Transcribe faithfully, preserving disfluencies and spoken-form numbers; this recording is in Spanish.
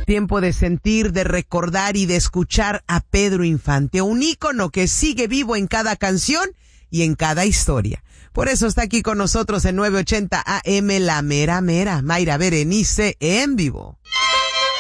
Tiempo de sentir, de recordar y de escuchar a Pedro Infante, un ícono que sigue vivo en cada canción y en cada historia. Por eso está aquí con nosotros en nueve ochenta A M La Mera Mera, Mayra Berenice en vivo.